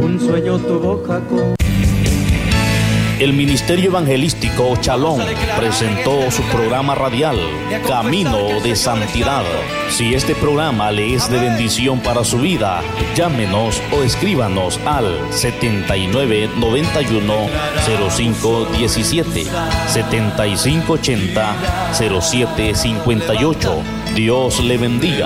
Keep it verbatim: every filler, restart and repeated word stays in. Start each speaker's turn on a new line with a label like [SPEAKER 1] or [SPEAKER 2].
[SPEAKER 1] un sueño tuvo Jacob.
[SPEAKER 2] El Ministerio Evangelístico Chalón presentó su programa radial Camino de Santidad. Si este programa le es de bendición para su vida, llámenos o escríbanos al setenta y nueve noventa y uno cero cinco diecisiete, setenta y cinco ochenta cero siete cincuenta y ocho. Dios le bendiga.